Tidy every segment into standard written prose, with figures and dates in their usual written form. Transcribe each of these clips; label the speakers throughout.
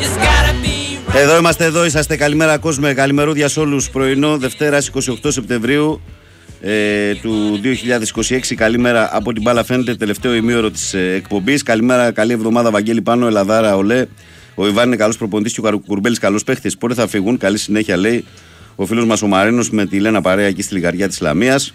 Speaker 1: Εδώ είμαστε, εδώ είσαστε. Καλημέρα κόσμε, καλημερούδια σε όλους. Πρωινό Δευτέρας 28 Σεπτεμβρίου του 2026. Καλημέρα από την μπάλα φαίνεται, τελευταίο ημίωρο της εκπομπής. Καλημέρα, καλή εβδομάδα Βαγγέλη Πάνο, Ελαδάρα, Ολέ. Ο Ιβάν είναι καλός προπονητής και ο Κουρμπέλης καλός παίχτης. Πότε θα φύγουν, καλή συνέχεια λέει ο φίλος μας ο Μαρίνος με τη Λένα παρέα εκεί στη λιγαριά της Λαμίας.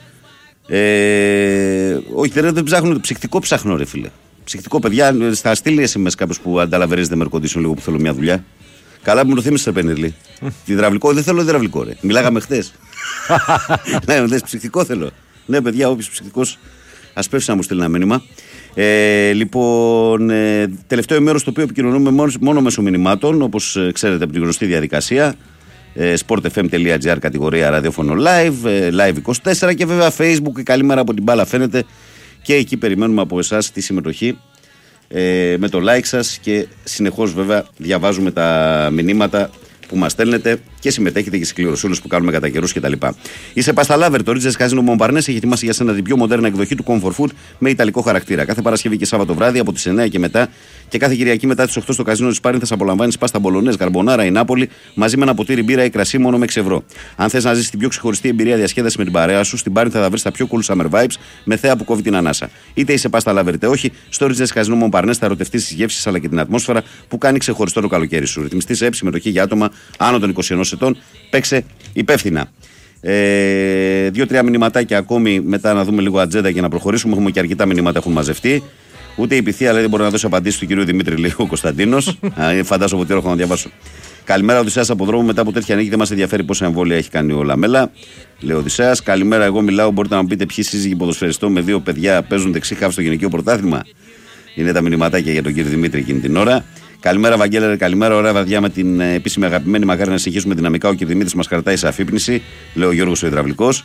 Speaker 1: Όχι, δεν ψάχνουν, ψυχτικό ψάχνω ρε φίλε. Ψυχτικό, παιδιά, θα στείλει SMS κάποιος που ανταλαβερίζεται με air-condition λίγο που θέλω μια δουλειά. Καλά που μου το θύμισες, Πενερλή. Υδραυλικό, δεν θέλω υδραυλικό, ρε. Μιλάγαμε χθες. Ναι, δες, ψυχτικό θέλω. Ναι, παιδιά, όποιος ψυχτικός, ας πέφτει να μου στείλει ένα μήνυμα. Λοιπόν, τελευταίο ημέρο στο οποίο επικοινωνούμε μόνο μέσω μηνυμάτων, όπως ξέρετε από την γνωστή διαδικασία. sportfm.gr κατηγορία ραδιόφωνο live, live 24 και βέβαια Facebook. Καλημέρα από την μπάλα φαίνεται. Και εκεί περιμένουμε από εσάς τη συμμετοχή με το like σας και συνεχώς βέβαια διαβάζουμε τα μηνύματα που μας στέλνετε και συμμετέχετε και στις κληροσούλες που κάνουμε κατά καιρούς κτλ. Είσαι Πασταλάβερ, το Ritz Casino Montparnasse έχει ετοιμάσει για σένα την πιο μοντέρνα εκδοχή του Comfort Food με ιταλικό χαρακτήρα. Κάθε Παρασκευή και Σάββατο βράδυ από τις 9 και μετά και κάθε Κυριακή μετά τις 8 στο καζίνο της Πάρινθας απολαμβάνεις πάστα μπολονές, καρμπονάρα ή Νάπολη μαζί με ένα ποτήρι μπύρα ή κρασί μόνο με 6 ευρώ. Αν θες να ζήσεις την πιο ξεχωριστή εμπειρία διασκέδαση με την παρέα σου, στην Πάρινθα θα βρεις τα πιο cool summer vibes με θέα που κόβει την ανάσα. Είτε είσαι Πασταλάβερ είτε όχι, στο Ritz Casino Montparnasse θα ερωτευτείς τις γεύσεις αλλά και την ατμόσφαιρα που κάνει ξεχωριστό το καλοκαίρι σου. Ρυθμιστή σε συμμετοχή για άτομα άνω των 21 ετών. Παίξε υπεύθυνα. 2-3 μηνυματάκια ακόμη μετά να δούμε λίγο ατζέντα για να προχωρήσουμε. Έχουμε και αρκετά μηνύματα έχουν μαζευτεί. Ούτε η Πυθία λέει δεν μπορεί να δώσει απαντήσει του κυρίου Δημήτρη, λέει ο Κωνσταντίνος. Φαντάζομαι ότι έχω να διαβάσω. Καλημέρα, Οδυσσέας από δρόμο. Μετά από τέτοια νίκη δεν μας ενδιαφέρει πόσα εμβόλια έχει κάνει ο Λαμέλα. Λέει ο Οδυσσέας. Καλημέρα, εγώ μιλάω. Μπορείτε να μου πείτε ποιοι σύζυγοι ποδοσφαιριστών με 2 παιδιά παίζουν δεξί χάφ στο γυναικείο πρωτάθλημα. Είναι τα μηνυματάκια για τον κύριο Δημήτρη εκείνη την ώρα. Καλημέρα, Βαγγέλερ, καλημέρα. Ωραία βραδιά με την επίσημη αγαπημένη. Μακάρι να συνεχίσουμε δυναμικά. Ο κ. Δημήτρης μας κρατάει σε αφύπνιση, λέει ο Γιώργος ο Υδραυλικός.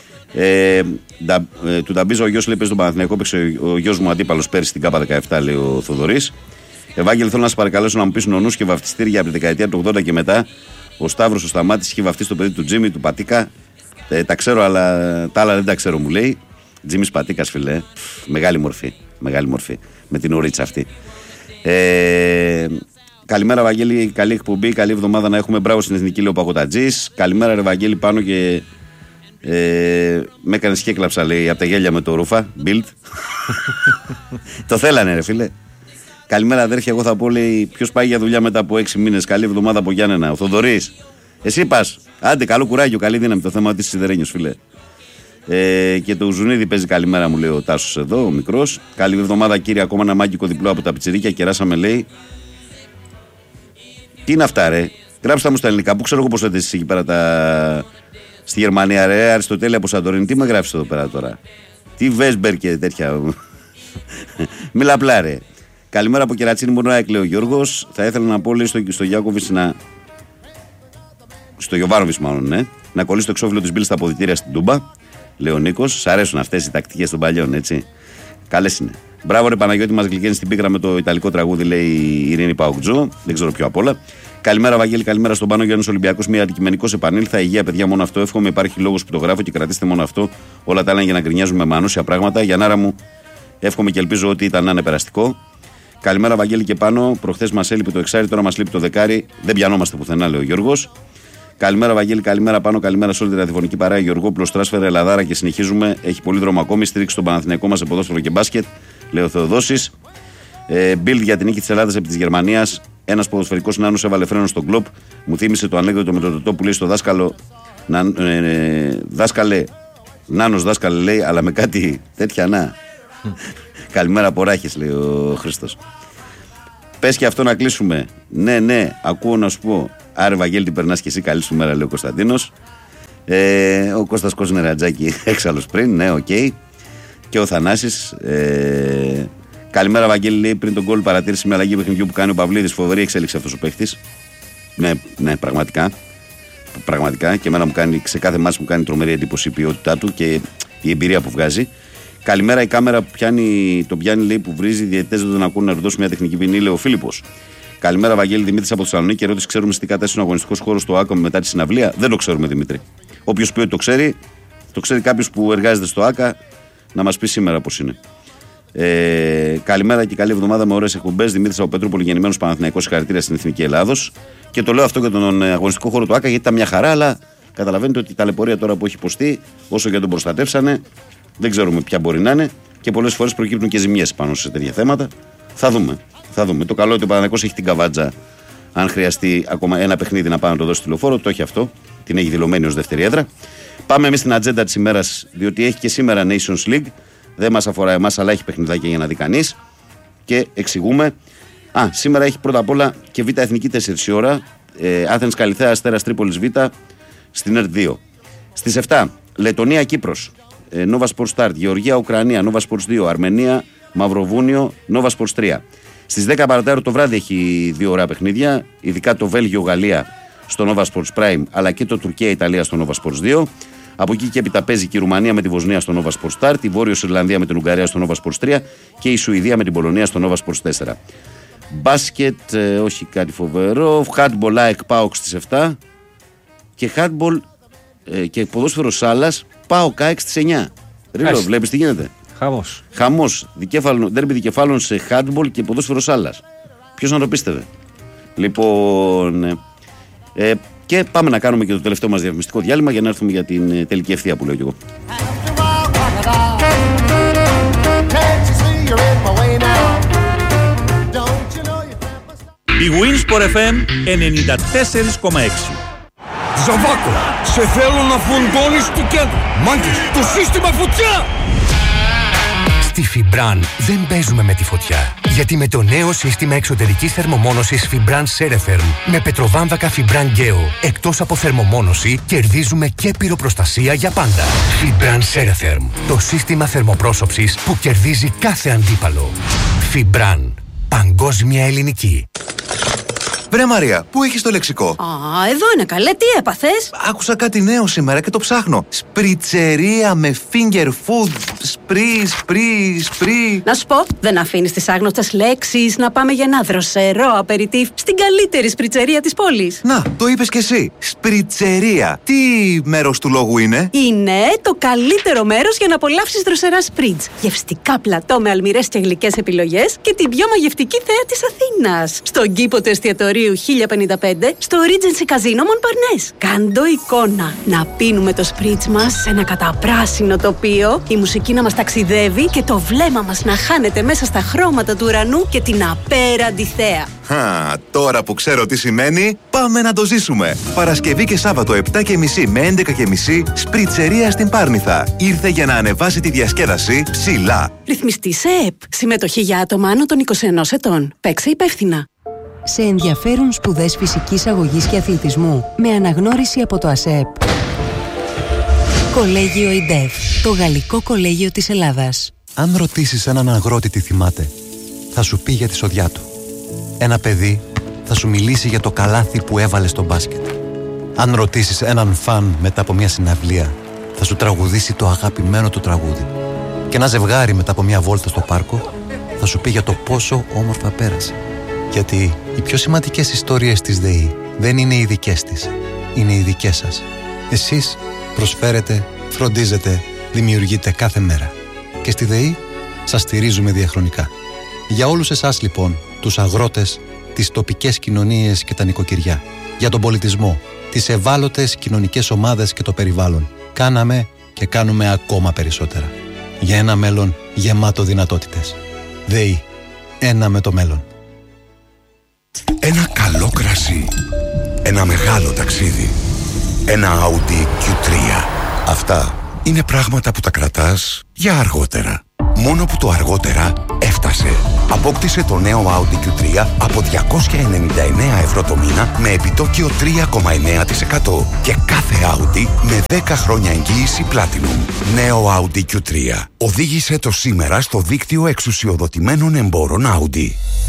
Speaker 1: Του Νταμπίζα ο γιος λέει: παίζει τον Παναθηναϊκό. Παίξε ο γιος μου αντίπαλος πέρυσι στην ΚΑΠΑ 17, λέει ο Θοδωρής. Ευάγγελ, θέλω να σας παρακαλέσω να μου πεις νονούς και βαφτιστήρια από τη δεκαετία του 80 και μετά. Ο Σταύρος ο Σταμάτης είχε βαφτίσει το παιδί του Τζίμι, του Πατίκα. Τα ξέρω, αλλά τα άλλα δεν τα ξέρω, μου λέει. Τζίμις Πατίκας, φιλέ. Μεγάλη μορφή. Μεγάλη μορφή. Με την ουρίτσα αυτή. Καλημέρα, Βαγγέλη. Καλή εκπομπή. Καλή εβδομάδα να έχουμε. Μπράβο στην Εθνική, λέει ο Παγωτατζής. Καλημέρα, ρε Βαγγέλη, πάνω και. Με έκανε και έκλαψα, λέει, από τα γέλια με το Ρούφα. Build. Το θέλανε, ρε φίλε. Καλημέρα, αδέρφια. Εγώ θα πω, λέει, ποιος πάει για δουλειά μετά από 6 μήνες. Καλή εβδομάδα από Γιάννενα. Ο Θοδωρής. Εσύ πας. Άντε, καλό κουράγιο, καλή δύναμη. Το θέμα της Σιδερένιος, φίλε. Και το Ζουνίδη παίζει καλημέρα, μου λέει ο Τάσος εδώ, ο μικρός. Καλή εβδομάδα, κύριε. Ακόμα ένα μάγκικο διπλό από τα πιτσιρίκια. Κεράσαμε, λέει. Τι είναι αυτά, ρε. Γράψτε μου στα ελληνικά. Πού ξέρω εγώ πώς λέτε εσείς εκεί πέρα τα. Στη Γερμανία, ρε. Αριστοτέλη από Σαντορίνη. Τι με γράφεις εδώ πέρα τώρα. Τι Βέσμπερ και τέτοια. Μιλά απλά, ρε. Καλημέρα από Κερατσίνη Μουρνάκη, λέει ο Γιώργος. Θα ήθελα να πω, λέει, στο Γιάκοβιτς να. Στο Γιοβάνοβιτς, μάλλον, ναι. Να κολλήσει το εξώφυλλο της μπύλης στα αποδυτήρια στην Τούμπα. Λέει ο Νίκος. Σ' αρέσουν αυτές οι τακτικές των παλιών, έτσι. Καλές είναι. Μπράβο, ρε Παναγιώτη, μας γλυκένει στην πίκρα με το ιταλικό τραγούδι, λέει η Ειρήνη Παοκτζό. Δεν ξέρω ποιο απ' όλα. Καλημέρα, Βαγγέλη, καλημέρα στον Πάνο Γιάννης Ολυμπιακός. Μια αντικειμενικός επανήλθα. Υγεία, παιδιά, μόνο αυτό. Εύχομαι υπάρχει λόγος που το γράφω και κρατήστε μόνο αυτό. Όλα τα άλλα για να γκρινιάζουμε με ανούσια πράγματα. Γιαννάρα μου, εύχομαι και ελπίζω ότι ήταν να είναι περαστικό. Καλημέρα, Βαγγέλη και πάνω. Προχθές μας έλειπε το εξάρι, τώρα μας λείπει το δεκάρι. Δεν πιανόμαστε πουθενά, λέει ο Γιώργος. Καλημέρα, Βαγγέλη, καλημέρα πάνω. Καλημέρα σε όλη τη ραδιοφωνική παρέα. Γεωργόπουλος, Τράσφερα, Ελαδάρα και συνεχίζουμε. Έχει πολύ δρόμο ακόμη. Στήριξη στον Παναθηναϊκό μας σε ποδόσφαιρο και μπάσκετ, λέει ο Θεοδόσης. Build για την νίκη της Ελλάδας επί της Γερμανίας. Ένας ποδοσφαιρικός νάνος έβαλε φρένο στον κλοπ. Μου θύμισε το ανέκδοτο με το τοτό που λέει στο δάσκαλο. Δάσκαλε, νάνος δάσκαλε, λέει, αλλά με κάτι τέτοια να. Καλημέρα από Ράχες, λέει ο Χρήστος. Πες και αυτό να κλείσουμε. Ναι, ακούω να σου πω. Άρε, Βαγγέλη, την περνάς και εσύ. Καλή σου μέρα, λέει ο Κωνσταντίνος. Ο Κώστας Κοσνερατζάκη έξαλλος πριν, ναι, οκ. Και ο Θανάσης. Καλημέρα, Βαγγέλη, λέει, πριν τον γκολ παρατήρηση με αλλαγή παιχνιδιού που κάνει ο Παυλίδης. Φοβερή εξέλιξη αυτός ο παίχτης. Ναι, πραγματικά. Πραγματικά. Και εμένα μου κάνει, σε κάθε μάτς μου κάνει τρομερή εντύπωση η ποιότητά του και η εμπειρία που βγάζει. Καλημέρα, η κάμερα που τον πιάνει, λέει, που βρίζει. Οι διαιτητές δεν τον ακούνε να ρωτώσουν μια τεχνική ποινή, λέει ο Φίλιππος. Καλημέρα, Βαγγέλη, Δημήτρης από Θεσσαλονίκη. Ερώτηση: ξέρουμε σε τι κατάσταση είναι ο αγωνιστικός χώρος στο ΆΚΑ μετά τη συναυλία? Δεν το ξέρουμε, Δημήτρη. Όποιος πει ότι το ξέρει κάποιος που εργάζεται στο ΆΚΑ, να μας πει σήμερα πώς είναι. Καλημέρα και καλή εβδομάδα με ωραίες εκπομπές. Δημήτρης από Πετρούπολη, γεννημένος Παναθηναϊκός, συγχαρητήρια στην Εθνική Ελλάδος. Και το λέω αυτό για τον αγωνιστικό χώρο του ΆΚΑ, γιατί ήταν μια χαρά, αλλά καταλαβαίνετε ότι η ταλαιπωρία τώρα που έχει υποστεί, όσο και τον προστατεύσανε, δεν ξέρουμε ποια μπορεί να είναι και πολλές φορές προκύπτουν και ζημιές πάνω σε τέτοια θέματα. Θα δούμε. Το καλό είναι ότι ο Παναθηναϊκός έχει την καβάτζα. Αν χρειαστεί ακόμα ένα παιχνίδι να πάει να το δώσει τηλεφόρο, το έχει αυτό. Την έχει δηλωμένη ως δεύτερη έδρα. Πάμε εμείς στην ατζέντα της ημέρας, διότι έχει και σήμερα Nations League. Δεν μας αφορά εμάς, αλλά έχει παιχνιδάκια για να δει κανείς. Και εξηγούμε. Σήμερα έχει πρώτα απ' όλα και Β' Εθνική 4 η ώρα. Άθενς Καλιθέα, Αστέρας Τρίπολης Β' στην ΕΡΤ 2. Στις 7, Λετωνία Κύπρος, Nova Sports Start. Γεωργία Ουκρανία, Nova Sports 2. Αρμενία Μαυροβούνιο, Nova Sports 3. Στις 10 παρατέταρτο το βράδυ έχει 2 ωραία παιχνίδια, ειδικά το Βέλγιο-Γαλλία στο Nova Sports Prime, αλλά και το Τουρκία-Ιταλία στο Nova Sports 2. Από εκεί και έπειτα παίζει και η Ρουμανία με τη Βοσνία στο Nova Sports Start, η Βόρειος Ιρλανδία με την Ουγγαρία στο Nova Sports 3 και η Σουηδία με την Πολωνία στο Nova Sports 4. Μπάσκετ, όχι κάτι φοβερό. Handball ΑΕΚ ΠΑΟΚ στις 7 και handball και ποδόσφαιρο Σάλας ΠΑΟΚ ΑΕΚ στις 9. Ρίλο, βλέπεις τι γίνεται. Χαμός. Ντέρμπι δικεφάλων σε handball και ποδόσφαιρο Σάλας. Ποιος να το πίστευε. Λοιπόν, και πάμε να κάνουμε και το τελευταίο μας διαφημιστικό διάλειμμα για να έρθουμε για την τελική ευθεία που λέω κι εγώ.
Speaker 2: Η Winsport FM 94,6.
Speaker 3: Ζαβάκο, σε θέλω να φουντώνεις του κέντρου. Μάγκες, το σύστημα φωτιά!
Speaker 4: Στη Fibran δεν παίζουμε με τη φωτιά. Γιατί με το νέο σύστημα εξωτερικής θερμομόνωσης Fibran Ceretherm με πετροβάμβακα Fibran Geo, εκτός από θερμομόνωση, κερδίζουμε και πυροπροστασία για πάντα. Fibran Ceretherm, το σύστημα θερμοπρόσωψης που κερδίζει κάθε αντίπαλο. Fibran, παγκόσμια ελληνική.
Speaker 5: Βρε Μαρία, πού έχεις το λεξικό?
Speaker 6: Εδώ είναι καλέ, τι έπαθες?
Speaker 5: Άκουσα κάτι νέο σήμερα και το ψάχνω. Σπριτσερία με finger food. Σπρί.
Speaker 6: Να σου πω, δεν αφήνεις τις άγνωστες λέξεις να πάμε για ένα δροσερό απεριτίφ στην καλύτερη σπριτσερία της πόλης.
Speaker 5: Να, το είπες κι εσύ. Σπριτσερία. Τι μέρος του λόγου είναι?
Speaker 6: Είναι το καλύτερο μέρος για να απολαύσεις δροσερά σπριτς. Γευστικά πλατό με αλμυρές και γλυκές επιλογές και την πιο μαγευτική θέα της Αθήνας. Στον κήπο του εστιατορίου 1055 στο Regency Casino Montparnasse. Κάντο εικόνα. Να πίνουμε το σπριτς μας σε ένα καταπράσινο τοπίο, η μουσική να μας ταξιδεύει και το βλέμμα μας να χάνεται μέσα στα χρώματα του ουρανού και την απέραντη θέα.
Speaker 5: Τώρα που ξέρω τι σημαίνει, πάμε να το ζήσουμε. Παρασκευή και Σάββατο 7:30 με 11:30 σπριτσερία στην Πάρνηθα. Ήρθε για να ανεβάσει τη διασκέδαση ψηλά.
Speaker 6: Ρυθμιστή σε ΕΠ. Συμμετοχή για άτομα άνω των 21 ετών. Παίξε υπεύθυνα.
Speaker 7: Σε ενδιαφέρουν σπουδές φυσικής αγωγής και αθλητισμού με αναγνώριση από το ΑΣΕΠ. Κολέγιο ΙΝΤΕΦ, το γαλλικό κολέγιο της Ελλάδας.
Speaker 8: Αν ρωτήσεις έναν αγρότη τι θυμάται, θα σου πει για τη σοδιά του. Ένα παιδί θα σου μιλήσει για το καλάθι που έβαλε στο μπάσκετ. Αν ρωτήσεις έναν φαν μετά από μια συναυλία, θα σου τραγουδήσει το αγαπημένο του τραγούδι. Και ένα ζευγάρι μετά από μια βόλτα στο πάρκο θα σου πει για το πόσο όμορφα πέρασε. Γιατί οι πιο σημαντικές ιστορίες της ΔΕΗ δεν είναι οι δικές της, είναι οι δικές σας. Εσείς προσφέρετε, φροντίζετε, δημιουργείτε κάθε μέρα. Και στη ΔΕΗ σας στηρίζουμε διαχρονικά. Για όλους εσάς λοιπόν, τους αγρότες, τις τοπικές κοινωνίες και τα νοικοκυριά, για τον πολιτισμό, τις ευάλωτες κοινωνικές ομάδες και το περιβάλλον, κάναμε και κάνουμε ακόμα περισσότερα. Για ένα μέλλον γεμάτο δυνατότητες. ΔΕΗ. Ένα με το μέλλον.
Speaker 3: Ένα καλό κρασί. Ένα μεγάλο ταξίδι. Ένα Audi Q3. Αυτά είναι πράγματα που τα κρατάς για αργότερα. Μόνο που το αργότερα έφτασε. Απόκτησε το νέο Audi Q3 από 299 ευρώ το μήνα με επιτόκιο 3,9% και κάθε Audi με 10 χρόνια εγγύηση Platinum. Νέο Audi Q3. Οδήγησε το σήμερα στο δίκτυο εξουσιοδοτημένων εμπόρων Audi.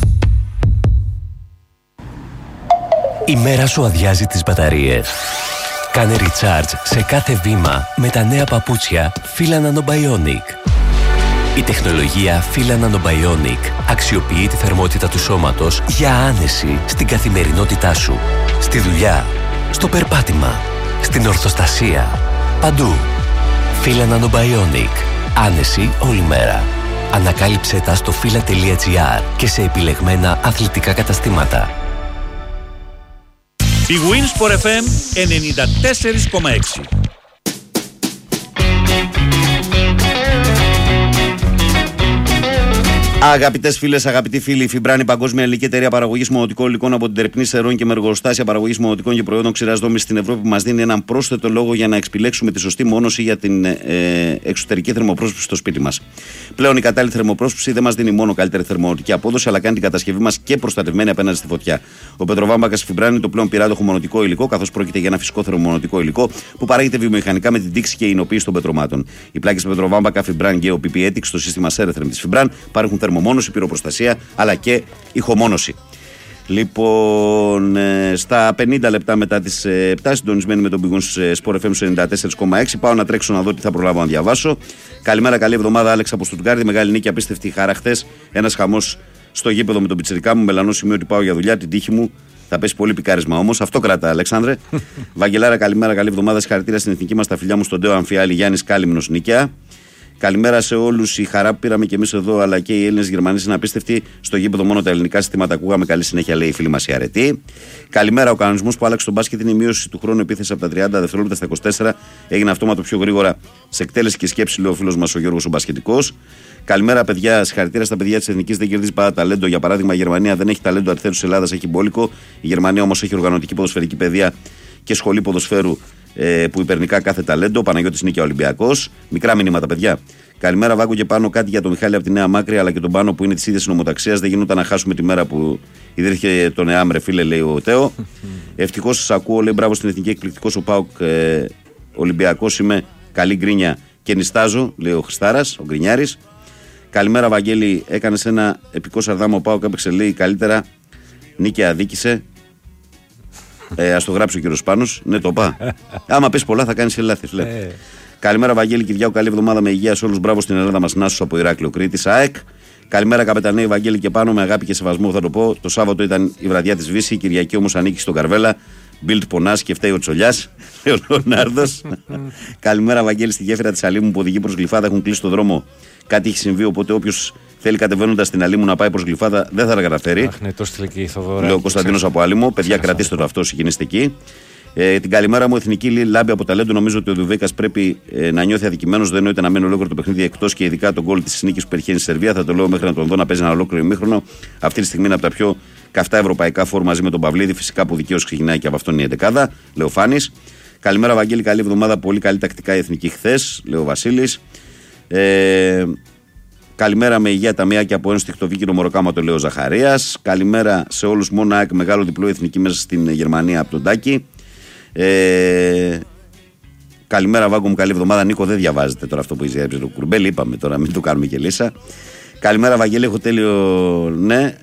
Speaker 9: Η μέρα σου αδειάζει τις μπαταρίες. Κάνε recharge σε κάθε βήμα με τα νέα παπούτσια Fila Nanobionic. Η τεχνολογία Fila Nanobionic αξιοποιεί τη θερμότητα του σώματος για άνεση στην καθημερινότητά σου. Στη δουλειά, στο περπάτημα, στην ορθοστασία, παντού. Fila Nanobionic. Άνεση όλη μέρα. Ανακάλυψέ τα στο fila.gr και σε επιλεγμένα αθλητικά καταστήματα.
Speaker 2: Η Winsport FM 94,6.
Speaker 1: Αγαπητές φίλες, αγαπητοί φίλοι, η Φιμπράν, η παγκόσμια ελληνική εταιρεία παραγωγής μονοτικών υλικών από την Τερπνή Σερών και με εργοστάσια παραγωγής μονοτικών και προϊόντων ξηράς δόμης στην Ευρώπη, που μας δίνει έναν πρόσθετο λόγο για να επιλέξουμε τη σωστή μόνωση για την εξωτερική θερμοπρόσωψη στο σπίτι μας. Πλέον η κατάλληλη θερμοπρόσωψη δεν μας δίνει μόνο καλύτερη θερμονοτική απόδοση, αλλά κάνει την κατασκευή μας και προστατευμένη απέναντι στη φωτιά. Ο Πετροβάμβακας Φιμπράν είναι το πλέον πυράδοχο μονοτικό υλικό, καθώς πρόκειται για ένα φυσικό θερμομονωτικό υλικό που παράγεται βιομηχανικά με την τήξη και εινοποίηση των πετρωμάτων. Οι πλάκες Πετροβάμβακα Φιμπράν Geo PPETIC στο σύστημα Σέρεθρεμ της Φιμπράν παρέχουν θερμομόνωση, πυροπροστασία αλλά και ηχομόνωση. Λοιπόν, στα 50 λεπτά μετά τις 7, συντονισμένοι με τον Big Sport FM 94,6, πάω να τρέξω να δω τι θα προλάβω να διαβάσω. Καλημέρα, καλή εβδομάδα, Άλεξ από Στουτγκάρδη. Μεγάλη νίκη, απίστευτη χαρά χθες. Ένας χαμός στο γήπεδο με τον πιτσιρικά μου. Μελανό σημείο ότι πάω για δουλειά, την τύχη μου. Θα πέσει πολύ πικάρισμα όμως. Αυτό κρατά, Αλεξάνδρε. Βαγγελάρα, καλημέρα, καλή εβδομάδα. Συγχαρητήρια στην εθνική μας, τα φιλιά μου στον Τέο Αμφιάλη, Γιάννης Κάλυμνος, Νίκαια. Καλημέρα σε όλους. Η χαρά που πήραμε και εμείς εδώ, αλλά και οι Έλληνες Γερμανοί, είναι απίστευτη. Στο γήπεδο μόνο τα ελληνικά συστήματα ακούγαμε. Καλή συνέχεια, λέει η φίλη μας η Αρετή. Καλημέρα. Ο κανονισμός που άλλαξε τον μπάσκετ είναι η μείωση του χρόνου επίθεση από τα 30 δευτερόλεπτα στα 24. Έγινε αυτόματο πιο γρήγορα σε εκτέλεση και σκέψη, λέει ο φίλος μας ο Γιώργος ο Μπασκετικός. Καλημέρα, παιδιά. Συγχαρητήρια στα παιδιά της Εθνικής. Δεν κερδίζει πάρα ταλέντο. Για παράδειγμα, η Γερμανία δεν έχει ταλέντο αντιθέτως της Ελλάδας, έχει μπόλικο. Η Γερμανία όμως έχει οργανωτική ποδοσφαιρική παιδεία και σχολή ποδοσφαίρου που υπερνικά κάθε ταλέντο. Ο Παναγιώτης Νίκαια Ολυμπιακός. Μικρά μηνύματα, παιδιά. Καλημέρα, Βάγκο, και πάνω κάτι για τον Μιχάλη από τη Νέα Μάκρη, αλλά και τον Πάνο που είναι τη ίδια νομοταξία. Δεν γινόταν να χάσουμε τη μέρα που ιδρύθηκε το ΕΑΜ, ρε φίλε, λέει ο Τέο. Ευτυχώς σας ακούω, λέει, μπράβο στην εθνική, εκπληκτικός ο Πάουκ. Ολυμπιακός είμαι, καλή γκρίνια και νιστάζω, λέει ο Χριστάρας, ο Γκρινιάρης. Καλημέρα, Βαγγέλη, έκανε ένα επικό σαρδάμο. Ο Πάουκ έπαιξε, λέει, καλύτερα. Νίκαια αδίκησε. Ας το γράψει ο κύριος Πάνος. Ναι, το πά. Άμα πες πολλά θα κάνεις λάθη. Καλημέρα, Βαγγέλη Κυριάκου. Καλή εβδομάδα με υγεία σε όλους. Μπράβο στην Ελλάδα μας. Νάσος από Ηράκλειο Κρήτης. ΑΕΚ. Καλημέρα, καπετανέ Βαγγέλη και πάνω. Με αγάπη και σεβασμό θα το πω. Το Σάββατο ήταν η βραδιά της Βύση. Η Κυριακή όμως ανήκει στον Καρβέλα. Μπιλτ πονάς και φταίει ο Τσολιάς. Ο Λεωνάρδος. Καλημέρα, Βαγγέλη, στη γέφυρα της Αλήμου που οδηγεί προς Γλυφάδα. Έχουν κλείσει το δρόμο. Κάτι έχει συμβεί. Οπότε όποιος θέλει κατεβαίνοντας στην Αλήμου να πάει προς Γλυφάδα δεν θα τα καταφέρει.
Speaker 10: Αχ, ναι, το στείλε και η Θοδωράκη.
Speaker 1: Λέω Κωνσταντίνος από Άλυμο. Παιδιά, κρατήστε το αυτό, συγκινήστε εκεί. Την καλημέρα μου, εθνική λάμπη από ταλέντο. Νομίζω ότι ο Δουβίκας πρέπει να νιώθει αδικημένος. Δεν νοείται να μένει ολόκληρο το παιχνίδι εκτός και ειδικά τον γκολ της νίκης που πετυχαίνει στη Σερβία. Θα το λέω μέχρι να τον δω να παίζει ένα ολόκληρο ημίχρονο. Αυτή τη στιγμή είναι από τα πιο καυτά ευρωπαϊκά φόρ μαζί με τον Παυλίδη. Φυσικά που δικαίως ξεκινάει και από αυτόν η εντεκάδα. Λέω Φάνης. Καλημέρα, Βαγγέλη, καλή εβδομάδα. Πολύ καλή τακτικά η εθνική χθες. Λέω Βασίλης. Καλημέρα με υγεία ταμεία και από ένστικτο βίκυρο μοροκάμα, το λέω Ζαχαρίας. Καλημέρα σε όλους. Μόνο ΑΕΚ, μεγάλο διπλό εθνική μέσα στην Γερμανία από τον Τάκη. Καλημέρα, Βάγκο μου, καλή εβδομάδα. Νίκο, δεν διαβάζετε τώρα αυτό που είσαι το κουρμπέλι. Είπαμε τώρα, μην το κάνουμε και λύσα. Καλημέρα, Βαγγέλη, έχω τέλειο. Ναι,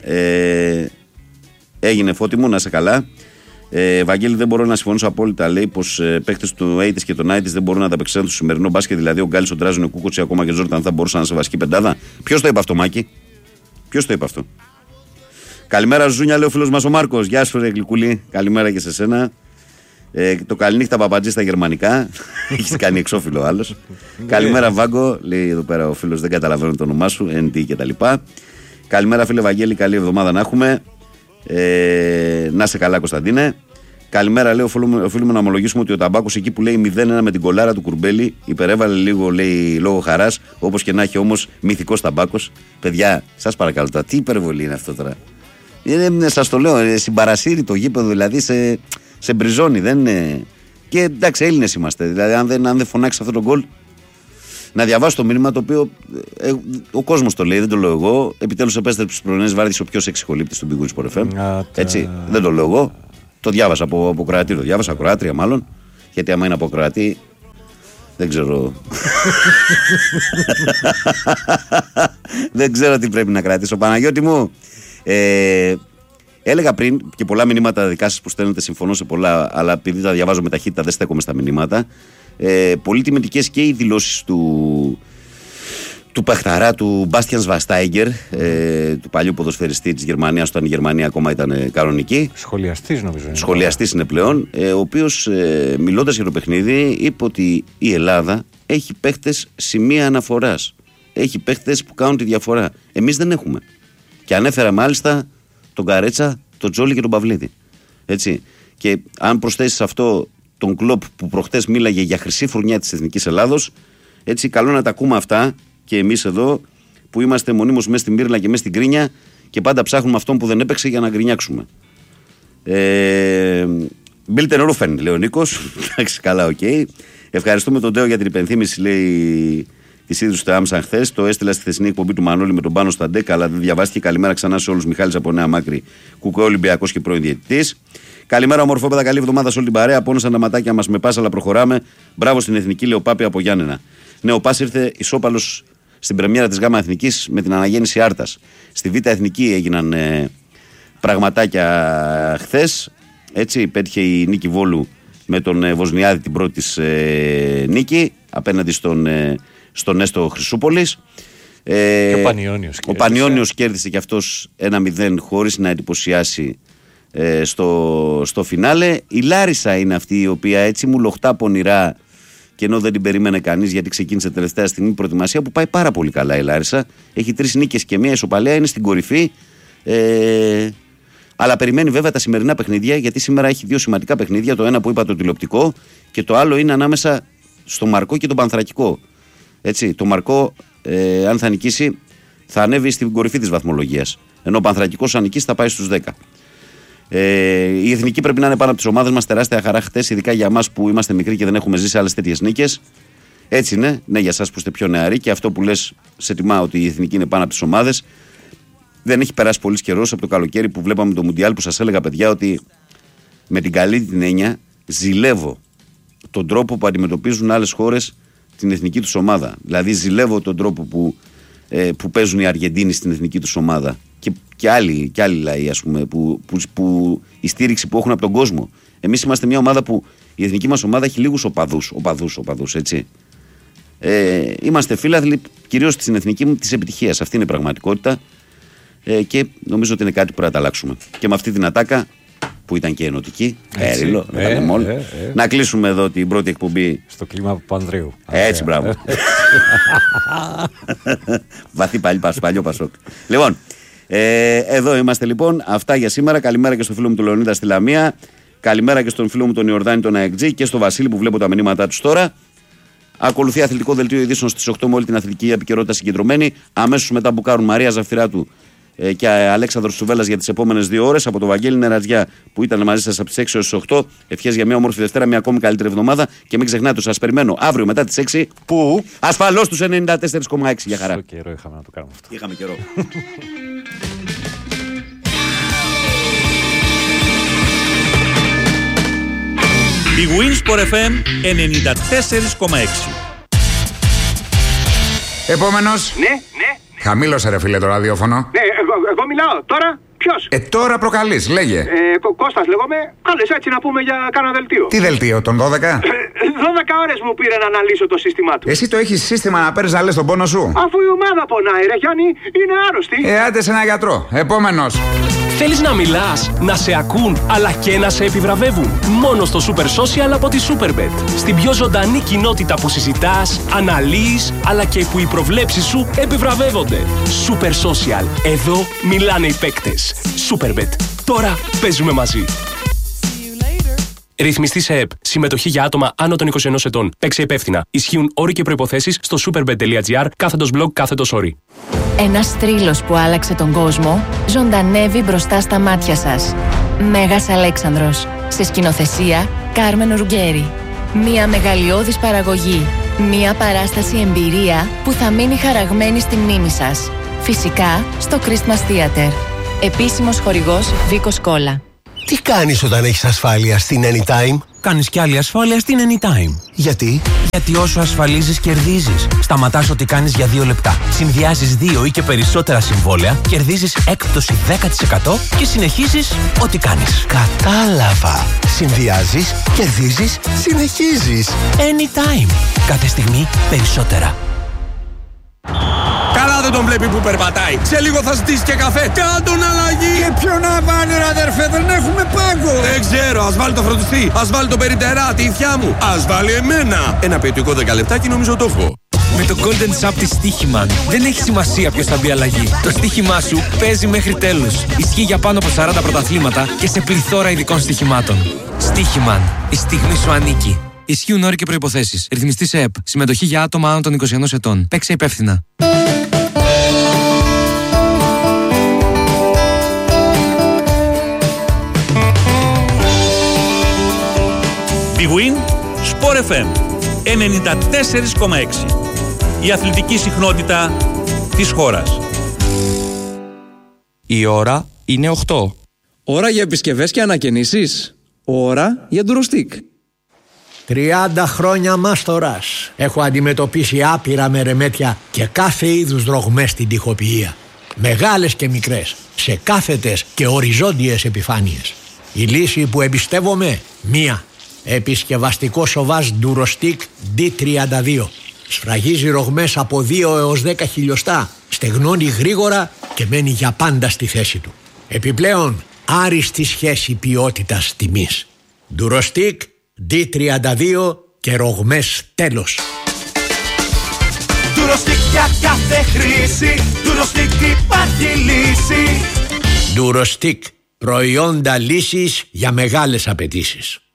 Speaker 1: έγινε φώτη μου, να είσαι καλά. Βαγγέλη, δεν μπορώ να συμφωνήσω απόλυτα. Λέει πως παίκτες του 80's και των 90's δεν μπορούν να ανταπεξέλθουν στο σημερινό μπάσκετ. Δηλαδή, ο Γκάλης, ο Τράζον, ο Κούκοτσι, ακόμα και Ζόρταν θα μπορούσαν να σε βασική πεντάδα. Ποιος το είπε αυτό, Μάκη? Ποιος το είπε αυτό? Καλημέρα, Ζούνια, λέει ο φίλος μας ο Μάρκος. Γεια σου, ρε Γλυκούλη. Καλημέρα και σε σένα. Το καληνύχτα παπατζή στα γερμανικά. Έχει κάνει εξώφυλλο άλλος. Καλημέρα, Βάγκο. Λέει εδώ πέρα ο φίλος, δεν καταλαβαίνω το όνομά σου. NT κτλ. Καλημέρα, φίλε Βαγγέλη. Καλή εβδομάδα να έχουμε. Να σε καλά, Κωνσταντίνε. Καλημέρα, λέει, οφείλουμε να ομολογήσουμε ότι ο Ταμπάκος εκεί που λέει 0-1 με την κολάρα του Κουρμπέλη υπερέβαλε λίγο, λέει, λόγω χαράς. Όπως και να έχει όμως, μυθικός Ταμπάκος. Παιδιά, σας παρακαλώ τώρα, τι υπερβολή είναι αυτό τώρα? Σας το λέω, συμπαρασύρει το γήπεδο, δηλαδή σε μπριζώνει, δεν είναι. Και εντάξει, Έλληνες είμαστε. Δηλαδή, αν δεν φωνάξει αυτό το γκολ, να διαβάσω το μήνυμα το οποίο ο κόσμος το λέει, δεν το λέω εγώ. Επιτέλους επέστρεψε στις πρωινές βάρδιες ο πιο σεξι χολύπτης του Big Win Sport FM. Έτσι, δεν το λέω εγώ. Το διάβασα από Κροατή, το διάβασα Κροάτρια μάλλον. Γιατί άμα είναι από Κροατή, δεν ξέρω. Δεν ξέρω τι πρέπει να κρατήσω. Παναγιώτη μου, έλεγα πριν και πολλά μηνύματα δικά σας που στέλνετε, συμφωνώ σε πολλά, αλλά επειδή τα διαβάζω με ταχύτητα δεν στέκομαι στα μηνύματα. Πολύ τιμητικές και οι δηλώσεις του παιχταρά, του Μπάστιαν Σβαστάιγκερ, του παλιού ποδοσφαιριστή της Γερμανίας, όταν η Γερμανία ακόμα ήταν κανονική.
Speaker 10: Σχολιαστής, νομίζω.
Speaker 1: Σχολιαστής είναι πλέον, ο οποίος μιλώντας για το παιχνίδι είπε ότι η Ελλάδα έχει παίχτες σημεία αναφοράς. έχει παίχτες που κάνουν τη διαφορά. Εμείς δεν έχουμε. Και ανέφερα μάλιστα τον Καρέτσα, τον Τζόλι και τον Παυλίδη. Έτσι. Και αν προσθέσεις αυτό τον Κλοπ που προχτές μίλαγε για χρυσή φουρνιά της Εθνικής Ελλάδος, έτσι καλό να τα ακούμε αυτά και εμείς εδώ που είμαστε μονίμως μέσα στην Μύρλα και μέσα στην Κρίνια και πάντα ψάχνουμε αυτόν που δεν έπαιξε για να γκρινιάξουμε. Μπίλτερ Ρούφεν, λέει ο Νίκος. Εντάξει, καλά, οκ. Ευχαριστούμε τον Τέο για την υπενθύμηση, λέει, τη είδου του Άμσαν χθες. Το έστειλα στη χθεσινή εκπομπή του Μανώλη με τον Πάνο στα Ντέκα, αλλά δεν διαβάστηκε. Καλημέρα ξανά σε όλους. Μιχάλης από Νέα Μάκρη, Κουκουέ Ολυμπιακός και πρώην διαιτητής. Καλημέρα, ομορφόπεδα. Καλή εβδομάδα σε όλη την παρέα. Πόνεσαν τα ματάκια μας με πας, αλλά προχωράμε. Μπράβο στην Εθνική, λέει ο Πάπη από Γιάννενα. Ναι, ο Πας ήρθε ισόπαλος στην πρεμιέρα της ΓΑΜΑ Εθνικής με την αναγέννηση Άρτας. Στη Β' Εθνική έγιναν πραγματάκια χθες. Έτσι, πέτυχε η Νίκη Βόλου με τον Βοσνιάδη την πρώτη της νίκη απέναντι στον Έστω Χρυσούπολης.
Speaker 10: Και ο
Speaker 1: Πανιώνιος κέρδισε και αυτός 1-0 χωρίς να εντυπωσιάσει στο φινάλε. Η Λάρισα είναι αυτή η οποία έτσι μου λοχτά πονηρά, και ενώ δεν την περίμενε κανείς γιατί ξεκίνησε τελευταία στιγμή προετοιμασία, που πάει πάρα πολύ καλά η Λάρισα. Έχει 3 νίκες και 1 ισοπαλία, είναι στην κορυφή. Αλλά περιμένει βέβαια τα σημερινά παιχνίδια, γιατί σήμερα έχει 2 σημαντικά παιχνίδια. Το ένα που είπα, το τηλεοπτικό, και το άλλο είναι ανάμεσα στο Μαρκό και τον Πανθρακικό. Έτσι, το Μαρκό, αν θα νικήσει, θα ανέβει στην κορυφή της βαθμολογίας. Ενώ ο Πανθρακικός, αν νικήσει, θα πάει στους 10. Η Εθνική πρέπει να είναι πάνω από τις ομάδες μας. Τεράστια χαρά χτες, ειδικά για εμάς που είμαστε μικροί και δεν έχουμε ζήσει άλλες τέτοιες νίκες. Έτσι είναι, ναι, για εσάς που είστε πιο νεαροί, και αυτό που λες σε τιμά, ότι η Εθνική είναι πάνω από τις ομάδες. Δεν έχει περάσει πολύ καιρό από το καλοκαίρι που βλέπαμε το Μουντιάλ, που σας έλεγα, παιδιά, ότι με την καλή την έννοια ζηλεύω τον τρόπο που αντιμετωπίζουν άλλες χώρες την εθνική τους ομάδα. Δηλαδή, ζηλεύω τον τρόπο που παίζουν οι Αργεντίνοι στην εθνική τους ομάδα. Και άλλοι λαοί, ας πούμε, που η στήριξη που έχουν από τον κόσμο. Εμείς είμαστε μια ομάδα που η εθνική μας ομάδα έχει λίγους οπαδούς, έτσι. Είμαστε φίλαθλοι κυρίως στην εθνική μου της επιτυχίας. Αυτή είναι η πραγματικότητα. Και νομίζω ότι είναι κάτι που πρέπει να τα αλλάξουμε. Και με αυτή την ατάκα που ήταν και ενωτική, να κλείσουμε εδώ την πρώτη εκπομπή.
Speaker 10: Στο κλίμα από Πανδρέου.
Speaker 1: Έτσι, μπράβο. Βαθύ παλιό Πασόκ. Λοιπόν, εδώ είμαστε λοιπόν. Αυτά για σήμερα. Καλημέρα και στο φίλο μου τον Λεωνίδα στη Λαμία. Καλημέρα και στον φίλο μου τον Ιορδάνη τον ΑΕΚΤΖ και στο Βασίλη που βλέπω τα μηνύματά του τώρα. Ακολουθεί αθλητικό δελτίο ειδήσεων στις 8 με όλη την αθλητική επικαιρότητα συγκεντρωμένη. Αμέσως μετά μπουκάρουν Μαρία Ζαφυράτου και Αλέξανδρος Σουβέλλας για τις επόμενες 2 ώρες. Από το Βαγγέλη Νερατζιά που ήταν μαζί σας από τις 6 έως τις 8. Ευχές για μια όμορφη Δευτέρα, μια ακόμη καλύτερη εβδομάδα. Και μην ξεχνάτε, σας περιμένω αύριο μετά τις 6.
Speaker 10: Πού?
Speaker 1: Ασφαλώς τους 94,6 για χαρά.
Speaker 10: Στο καιρό είχαμε να το κάνουμε αυτό.
Speaker 1: Είχαμε καιρό.
Speaker 2: Η Winsport FM 94,6.
Speaker 11: Επόμενος.
Speaker 12: Ναι.
Speaker 11: Χαμήλωσε ρε φίλε το ραδιόφωνο.
Speaker 12: Ναι, εγώ μιλάω. Τώρα ποιος?
Speaker 11: Τώρα προκαλείς, λέγε.
Speaker 12: Κώστας λέγομαι. Κάλες έτσι να πούμε για κάνα δελτίο.
Speaker 11: Τι δελτίο, τον 12?
Speaker 12: 12 ώρες μου πήρε να αναλύσω το σύστημά του.
Speaker 11: Εσύ το έχεις σύστημα να παίρνεις να λες τον πόνο σου?
Speaker 12: Αφού η ομάδα πονάει ρε Γιάννη, είναι άρρωστη.
Speaker 11: Άντε σε ένα γιατρό. Επόμενος.
Speaker 9: Θέλεις να μιλάς, να σε ακούν, αλλά και να σε επιβραβεύουν? Μόνο στο Super Social από τη Superbet. Στην πιο ζωντανή κοινότητα που συζητάς, αναλύεις, αλλά και που οι προβλέψεις σου επιβραβεύονται. Super Social. Εδώ μιλάνε οι παίκτες. Superbet. Τώρα παίζουμε μαζί. Ρυθμιστή σε ΕΠ. Συμμετοχή για άτομα άνω των 21 ετών. Παίξε υπεύθυνα. Ισχύουν όροι και προϋποθέσεις στο superbet.gr/blog/όροι.
Speaker 13: Ένας θρύλος που άλλαξε τον κόσμο ζωντανεύει μπροστά στα μάτια σας. Μέγας Αλέξανδρος. Σε σκηνοθεσία Κάρμεν Ρουγκέρι. Μια μεγαλειώδης παραγωγή. Μια παράσταση εμπειρία που θα μείνει χαραγμένη στη μνήμη σας. Φυσικά στο Christmas Theater. Επίσημος χορηγός Βίκος Κόλλα.
Speaker 14: Τι κάνεις όταν έχεις ασφάλεια στην Anytime?
Speaker 15: Κάνεις κι άλλη ασφάλεια στην Anytime.
Speaker 14: Γιατί?
Speaker 15: Γιατί όσο ασφαλίζεις κερδίζεις. Σταματάς ό,τι κάνεις για 2 λεπτά. Συνδυάζεις 2 ή και περισσότερα συμβόλαια, κερδίζεις έκπτωση 10% και συνεχίζεις ό,τι κάνεις.
Speaker 14: Κατάλαβα. Συνδυάζεις, κερδίζεις, συνεχίζεις.
Speaker 15: Anytime. Κάθε στιγμή περισσότερα.
Speaker 16: Καλά δεν τον βλέπει που περπατάει. Σε λίγο θα ζητήσει και καφέ. Κάντον αλλαγή.
Speaker 17: Και ποιο να βάλει ρε αδερφέ, δεν έχουμε πάγκο.
Speaker 16: Δεν ξέρω, ας βάλει το φροντιστή. Ας βάλει το περιτερά, τη ηθιά μου. Ας βάλει εμένα. Ένα ποιοτικό 10 λεπτάκι νομίζω το έχω.
Speaker 15: Με το Golden Sub της Stichiman δεν έχει σημασία ποιος θα μπει αλλαγή. Το στοίχημά σου παίζει μέχρι τέλους. Ισχύει για πάνω από 40 πρωταθλήματα και σε πληθώρα ειδικών στοιχημάτων. Stichiman. Η στιγμή σου ανήκει. Ισχύουν όροι και προϋποθέσεις. Ρυθμιστή σε ΕΠ. Συμμετοχή για άτομα άνω των 21 ετών. Παίξε υπεύθυνα.
Speaker 2: Big Win Sport FM 94,6. Η αθλητική συχνότητα της χώρας.
Speaker 18: Η ώρα είναι 8.
Speaker 19: Ώρα για επισκευές και ανακαινήσεις. Ώρα για ντουροστικ.
Speaker 20: 30 χρόνια μάστορας. Έχω αντιμετωπίσει άπειρα μερεμέτια και κάθε είδους ρογμές στην τοιχοποιία. Μεγάλες και μικρές, σε κάθετες και οριζόντιες επιφάνειες. Η λύση που εμπιστεύομαι, μία. Επισκευαστικό σοβάζ ντουροστικ D32. Σφραγίζει ρογμές από 2 έως 10 χιλιοστά, στεγνώνει γρήγορα και μένει για πάντα στη θέση του. Επιπλέον, άριστη σχέση ποιότητας τιμής. Ντουροστικ D32 και ρογμές τέλος.
Speaker 21: Ντουροστικ για κάθε χρήση, Ντουροστικ υπάρχει λύση.
Speaker 20: Ντουροστικ, προϊόντα λύσης για μεγάλες απαιτήσεις.